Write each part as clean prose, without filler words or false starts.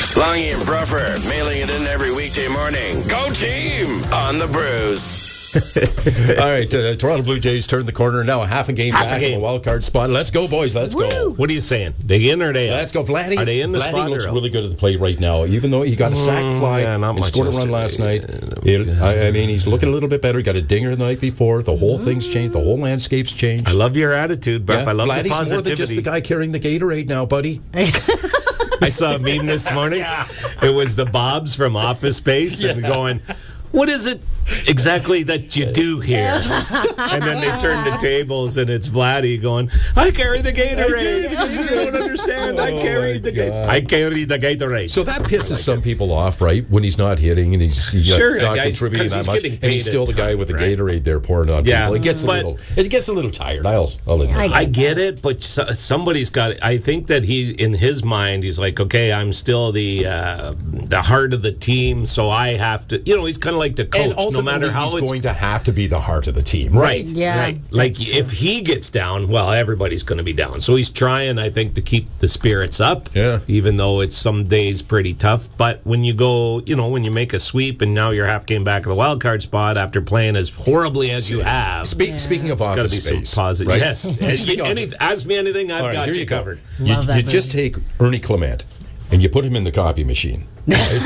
Longy and Bruffer, mailing it in every weekday morning. Go team on the Brews. All right, Toronto Blue Jays turn the corner. Now half a game back in the wild card spot. Let's go, boys. Let's go. What are you saying? They in or they out? Let's go. Vladdy. Are they in the Vladdy spot looks or out? really good at the plate right now. Even though he got a sac fly and scored a run last night. I mean, he's looking a little bit better. He got a dinger the night before. The whole thing's changed. The whole landscape's changed. I love your attitude, Buff. I love Vladdy's the positivity. more than just the guy carrying the Gatorade now, buddy. I saw a meme this morning. It was the Bobs from Office Space and going, what is it exactly that you do here? And then they turn the tables and it's Vladdy going, I carry the Gatorade. You don't understand. I carry the Gatorade. So that pisses some people off, right? When he's not hitting and he's not contributing that much, and he's still the guy with the Gatorade there pouring on people. It gets a little tired. I'll admit. I get it, but somebody's got it. I think that he, in his mind, he's like, okay, I'm still the heart of the team, so I have to. You know, he's kind of like the coach. No matter how he's going to have to be the heart of the team, right? Right. Like if he gets down, well, everybody's going to be down. So he's trying, I think, to keep the spirits up. Yeah. Even though it's some days pretty tough. But when you go, when you make a sweep and now you're half game back of the wild card spot after playing as horribly as you have. Speaking of Office Space, some positive. Right? Yes. Ask me anything, I've got you covered. You just take Ernie Clement and you put him in the copy machine. Right?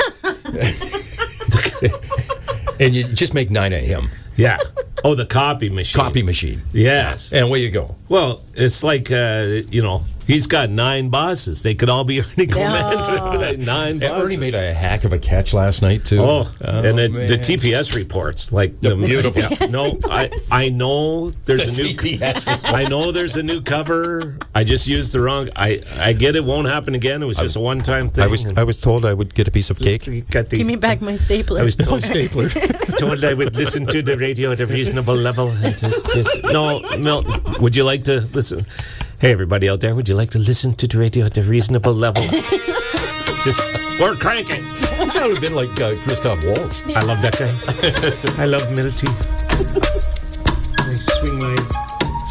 And you just make 9 of him. Yeah. Oh, the copy machine. Copy machine. Yes. And away you go. Well, it's like, he's got 9 bosses. They could all be Ernie Clement. 9 bosses. Ernie made a heck of a catch last night, too. And the TPS reports. Beautiful. Yeah. No, I know there's a new TPS. I know there's a new cover. I just used the wrong. I get it won't happen again. It was just a one-time thing. I was told I would get a piece of cake. Give me back my stapler. I was told told I would listen to the radio at a reasonable level. No, Milton, would you like to listen? Hey, everybody out there, would you like to listen to the radio at a reasonable level? We're cranking. That sounded a bit like Christoph Waltz. I love that guy. I love Milty. I swing my...